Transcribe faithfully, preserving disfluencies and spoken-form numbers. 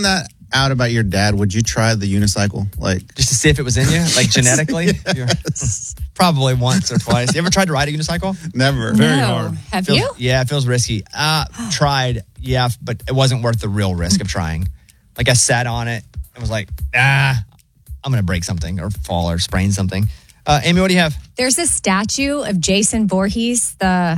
found that out about your dad, would you try the unicycle? Like just to see if it was in you, like genetically? Yes. Probably once or twice. You ever tried to ride a unicycle? Never. Very no. hard. Have feels, you? Yeah, it feels risky. Uh, tried, yeah, but it wasn't worth the real risk of trying. Like I sat on it and was like, ah, I'm going to break something or fall or sprain something. Uh, Amy, what do you have? There's a statue of Jason Voorhees, the